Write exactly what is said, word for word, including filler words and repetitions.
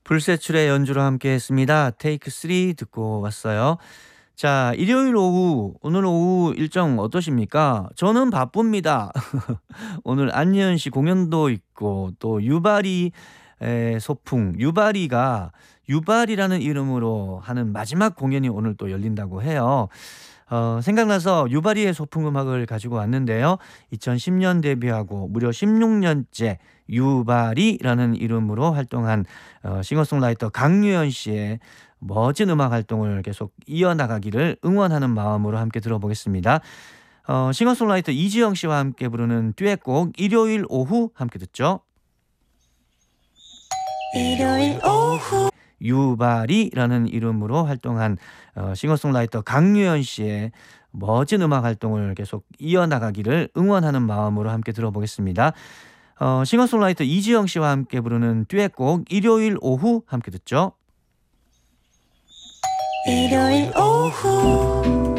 불세출의 연주로 함께 했습니다. 테이크 쓰리 듣고 왔어요. 자, 일요일 오후, 오늘 오후 일정 어떠십니까? 저는 바쁩니다. 오늘 안예은 씨 공연도 있고, 또 유바리 의 소풍, 유바리가 유발이라는 이름으로 하는 마지막 공연이 오늘 또 열린다고 해요. 어, 생각나서 유바리의 소풍 음악을 가지고 왔는데요. 이천십 년 데뷔하고 무려 십육 년째 유바리라는 이름으로 활동한 어, 싱어송라이터 강유연 씨의 멋진 음악 활동을 계속 이어나가기를 응원하는 마음으로 함께 들어보겠습니다. 어, 싱어송라이터 이지영 씨와 함께 부르는 듀엣곡 일요일 오후 함께 듣죠. 일요일 오후 유바리라는 이름으로 활동한 어, 싱어송라이터 강유연 씨의 멋진 음악 활동을 계속 이어나가기를 응원하는 마음으로 함께 들어보겠습니다. 어, 싱어송라이터 이지영 씨와 함께 부르는 듀엣곡 일요일 오후 함께 듣죠. 일요일 오후